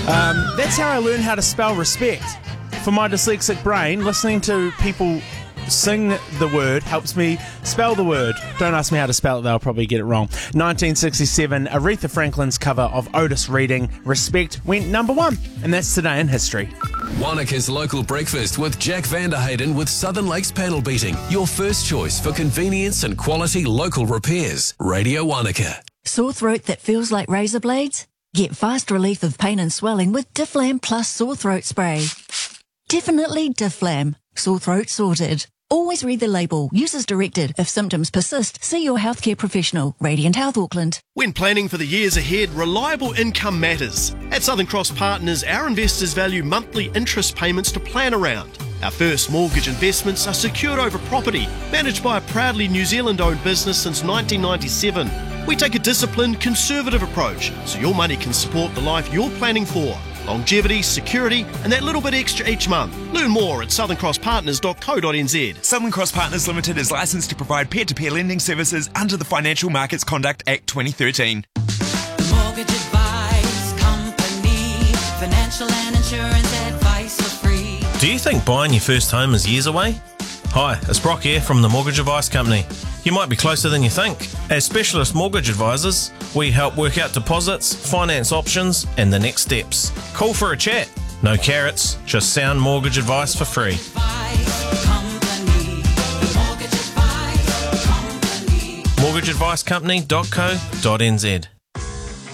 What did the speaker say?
That's how I learned how to spell respect. For my dyslexic brain, listening to people sing the word helps me spell the word. Don't ask me how to spell it, they'll probably get it wrong. 1967, Aretha Franklin's cover of Otis Redding, Respect, went number 1. And that's today in history. Wanaka's Local Breakfast with Jack Vanderhayden with Southern Lakes Panel Beating. Your first choice for convenience and quality local repairs. Radio Wanaka. Sore throat that feels like razor blades? Get fast relief of pain and swelling with Difflam Plus Sore Throat Spray. Definitely Difflam. Sore throat sorted. Always read the label. Use as directed. If symptoms persist, see your healthcare professional. Radiant Health Auckland. When planning for the years ahead, reliable income matters. At Southern Cross Partners, our investors value monthly interest payments to plan around. Our first mortgage investments are secured over property, managed by a proudly New Zealand-owned business since 1997. We take a disciplined, conservative approach so your money can support the life you're planning for. Longevity, security, and that little bit extra each month. Learn more at southerncrosspartners.co.nz. Southern Cross Partners Limited is licensed to provide peer-to-peer lending services under the Financial Markets Conduct Act 2013. Mortgage Advice Company. Financial and insurance advice for free. Do you think buying your first home is years away? Hi, it's Brock here from the Mortgage Advice Company. You might be closer than you think. As specialist mortgage advisors, we help work out deposits, finance options, and the next steps. Call for a chat. No carrots, just sound mortgage advice for free. mortgageadvicecompany.co.nz